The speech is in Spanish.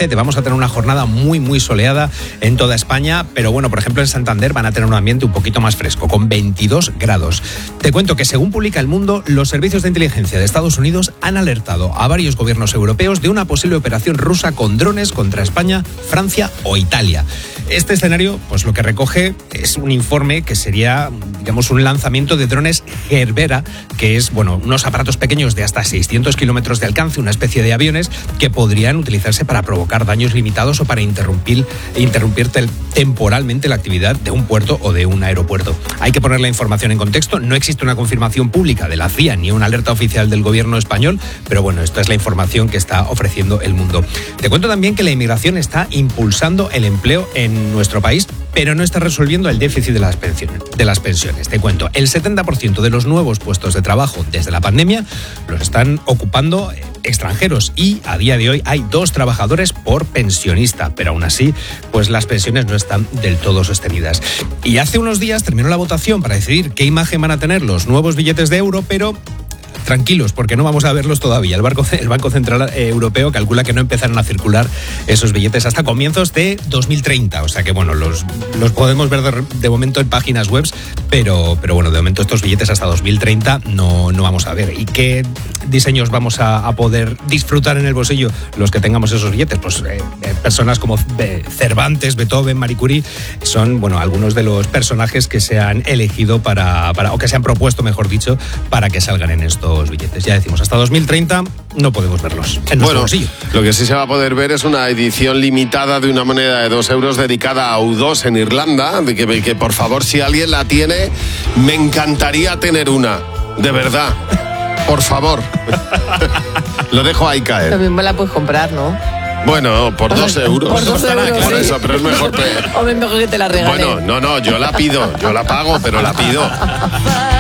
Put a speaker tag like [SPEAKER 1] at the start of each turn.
[SPEAKER 1] Albacete vamos a tener una jornada muy soleada en toda España, pero bueno, por ejemplo en Santander van a tener un ambiente un poquito más fresco, con 22 grados. Te cuento que según publica El Mundo, los servicios de inteligencia de Estados Unidos han alertado a varios gobiernos europeos de una posible operación rusa con drones contra España, Francia o Italia. Este escenario, pues lo que recoge es un informe que sería, digamos, un lanzamiento de drones Gerbera, que es, bueno, unos aparatos pequeños de hasta 600 kilómetros de alcance, una especie de aviones que podrían utilizarse para provocar daños limitados o para interrumpir temporalmente la actividad de un puerto o de un aeropuerto. Hay que poner la información en contexto, no existe una confirmación pública de la CIA ni una alerta oficial del gobierno español, pero bueno, esta es la información que está ofreciendo El Mundo. Te cuento también que la inmigración está impulsando el empleo en nuestro país, pero no está resolviendo el déficit de las pensiones. Te cuento, el 70% de los nuevos puestos de trabajo desde la pandemia los están ocupando extranjeros y a día de hoy hay 2 trabajadores por pensionista, pero aún así, pues las pensiones no están del todo sostenidas. Y hace unos días terminó la votación para decidir qué imagen van a tener los nuevos billetes de euro, pero tranquilos, porque no vamos a verlos todavía. El Banco Central Europeo calcula que no empezarán a circular esos billetes hasta comienzos de 2030. O sea que, bueno, los podemos ver de momento en páginas web, pero bueno, de momento estos billetes hasta 2030 no vamos a ver. ¿Y qué diseños vamos a poder disfrutar en el bolsillo los que tengamos esos billetes? Pues personas como Cervantes, Beethoven, Marie Curie, son, bueno, algunos de los personajes que se han elegido o que se han propuesto, mejor dicho, para que salgan en estos billetes. Ya decimos, hasta 2030 no podemos verlos en nuestro bolsillo.
[SPEAKER 2] Lo que sí se va a poder ver es una edición limitada de una moneda de 2 euros dedicada a U2 en Irlanda, que por favor, si alguien la tiene, me encantaría tener una, de verdad. Por favor. Lo dejo ahí caer.
[SPEAKER 3] Lo mismo la puedes comprar, ¿no?
[SPEAKER 2] Bueno, por 2 euros.
[SPEAKER 3] Por 2 euros,
[SPEAKER 2] por
[SPEAKER 3] sí.
[SPEAKER 2] eso, pero es mejor.
[SPEAKER 3] O mejor que te la regalen.
[SPEAKER 2] Bueno, no, yo la pido, yo la pago, pero la pido.